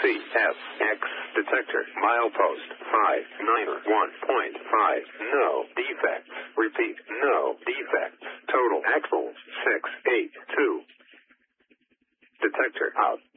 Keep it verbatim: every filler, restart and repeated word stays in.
C S X detector. Milepost five nine one point five. No defects. Repeat, no defects. Total axle six eight two. Detector out.